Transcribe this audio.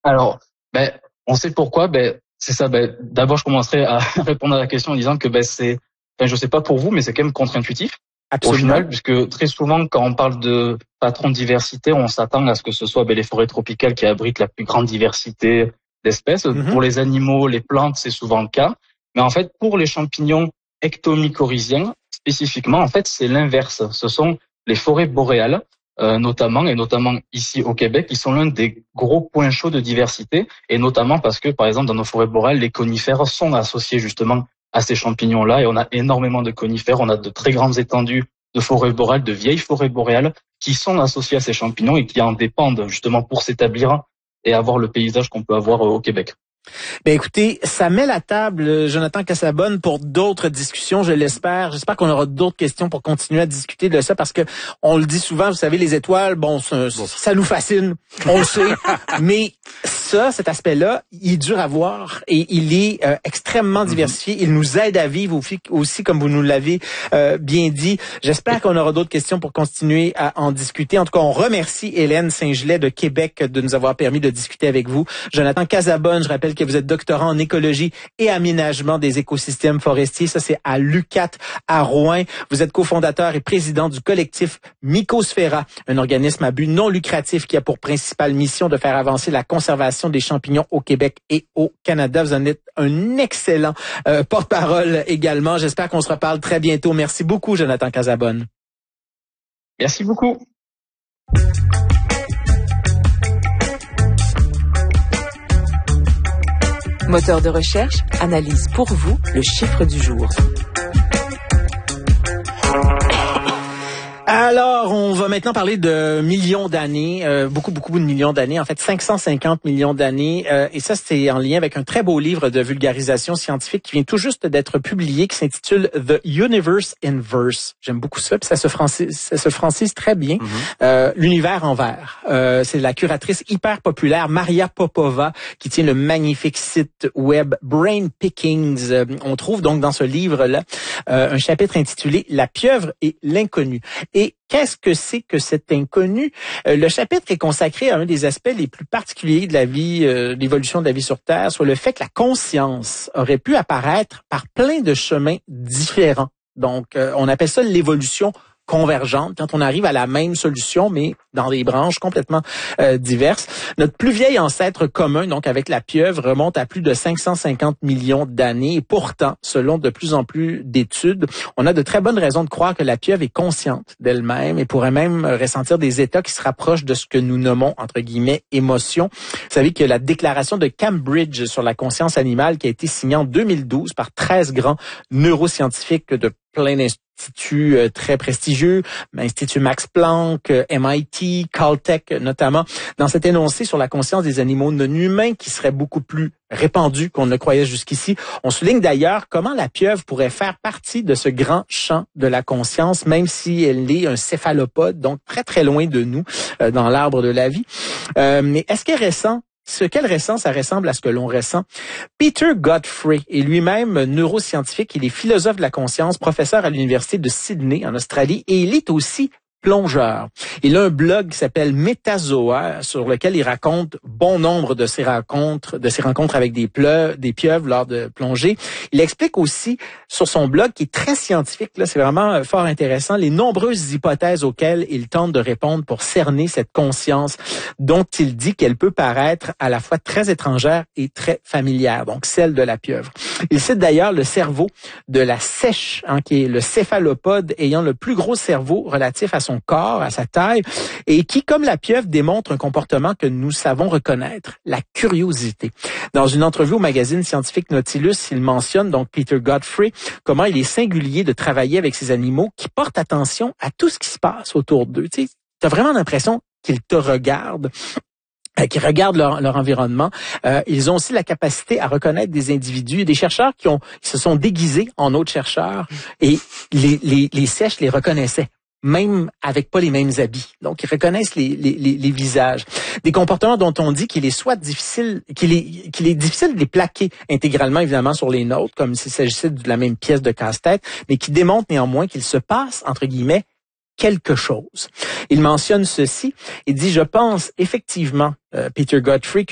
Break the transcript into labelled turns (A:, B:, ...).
A: Alors, on sait pourquoi. C'est ça. D'abord, je commencerai à répondre à la question en disant que je sais pas pour vous, mais c'est quand même contre-intuitif. Au
B: Absolument.
A: final, puisque très souvent, quand on parle de patron de diversité, on s'attend à ce que ce soit les forêts tropicales qui abritent la plus grande diversité d'espèces.
B: Mm-hmm.
A: Pour les animaux, les plantes, c'est souvent le cas. Mais en fait, pour les champignons ectomycorhiziens, spécifiquement, en fait, c'est l'inverse. Ce sont les forêts boréales, notamment ici au Québec, qui sont l'un des gros points chauds de diversité, et notamment parce que, par exemple, dans nos forêts boréales, les conifères sont associés justement à ces champignons-là, et on a énormément de conifères, on a de très grandes étendues de forêts boréales, de vieilles forêts boréales, qui sont associées à ces champignons et qui en dépendent justement pour s'établir et avoir le paysage qu'on peut avoir au Québec.
B: Écoutez, ça met la table, Jonathan Casabonne, pour d'autres discussions, je l'espère. J'espère qu'on aura d'autres questions pour continuer à discuter de ça, parce que on le dit souvent, vous savez, les étoiles, ça nous fascine, on le sait, mais cet aspect-là, il est dur à voir et il est extrêmement diversifié. Il nous aide à vivre aussi, comme vous nous l'avez bien dit. J'espère qu'on aura d'autres questions pour continuer à en discuter. En tout cas, on remercie Hélène Saint-Gelais de Québec de nous avoir permis de discuter avec vous. Jonathan Casabonne, je rappelle que vous êtes doctorant en écologie et aménagement des écosystèmes forestiers. Ça, c'est à l'UQAT à Rouen. Vous êtes cofondateur et président du collectif Mycosphera, un organisme à but non lucratif qui a pour principale mission de faire avancer la conservation des champignons au Québec et au Canada. Vous en êtes un excellent porte-parole également. J'espère qu'on se reparle très bientôt. Merci beaucoup, Jonathan Casabonne.
A: Merci beaucoup.
C: Moteur de recherche analyse pour vous le chiffre du jour.
B: Alors, on va maintenant parler de millions d'années, beaucoup de millions d'années, en fait 550 millions d'années, et ça c'est en lien avec un très beau livre de vulgarisation scientifique qui vient tout juste d'être publié, qui s'intitule The Universe in Verse. J'aime beaucoup ça, puis ça se francise très bien. L'univers en vers. C'est la curatrice hyper populaire Maria Popova qui tient le magnifique site web Brain Pickings. On trouve donc dans ce livre-là un chapitre intitulé La pieuvre et l'inconnu. Et qu'est-ce que c'est que cet inconnu? Le chapitre est consacré à un des aspects les plus particuliers de la vie, l'évolution de la vie sur Terre, soit le fait que la conscience aurait pu apparaître par plein de chemins différents. Donc, on appelle ça l'évolution convergente, quand on arrive à la même solution, mais dans des branches complètement diverses. Notre plus vieil ancêtre commun, donc avec la pieuvre, remonte à plus de 550 millions d'années. Et pourtant, selon de plus en plus d'études, on a de très bonnes raisons de croire que la pieuvre est consciente d'elle-même et pourrait même ressentir des états qui se rapprochent de ce que nous nommons, entre guillemets, émotions. Vous savez que la déclaration de Cambridge sur la conscience animale, qui a été signée en 2012 par 13 grands neuroscientifiques de plein d'instituts très prestigieux, Institut Max Planck, MIT, Caltech notamment, dans cet énoncé sur la conscience des animaux non humains qui serait beaucoup plus répandu qu'on ne le croyait jusqu'ici. On souligne d'ailleurs comment la pieuvre pourrait faire partie de ce grand champ de la conscience, même si elle est un céphalopode, donc très très loin de nous dans l'arbre de la vie. Mais est-ce qu'elle ressent quel ressent, ça ressemble à ce que l'on ressent. Peter Godfrey est lui-même neuroscientifique, il est philosophe de la conscience, professeur à l'université de Sydney en Australie, et il est aussi plongeur. Il a un blog qui s'appelle Metazoa, sur lequel il raconte bon nombre de ses rencontres avec des pieuvres lors de plongée. Il explique aussi sur son blog, qui est très scientifique, là, c'est vraiment fort intéressant, les nombreuses hypothèses auxquelles il tente de répondre pour cerner cette conscience dont il dit qu'elle peut paraître à la fois très étrangère et très familière, donc celle de la pieuvre. Il cite d'ailleurs le cerveau de la sèche, qui est le céphalopode ayant le plus gros cerveau relatif à son corps, à sa taille, et qui, comme la pieuvre, démontre un comportement que nous savons reconnaître, la curiosité. Dans une entrevue au magazine scientifique Nautilus, il mentionne, donc Peter Godfrey, comment il est singulier de travailler avec ces animaux qui portent attention à tout ce qui se passe autour d'eux. Tu as vraiment l'impression qu'ils te regardent, qui regardent leur environnement. Ils ont aussi la capacité à reconnaître des individus. Il y a des chercheurs qui se sont déguisés en autres chercheurs et les sèches les reconnaissaient, même avec pas les mêmes habits. Donc, ils reconnaissent les visages. Des comportements dont on dit qu'il est difficile de les plaquer intégralement, évidemment, sur les nôtres, comme s'il s'agissait de la même pièce de casse-tête, mais qui démontrent néanmoins qu'il se passe, entre guillemets, quelque chose. Il mentionne ceci. Il dit, je pense effectivement, Peter Godfrey,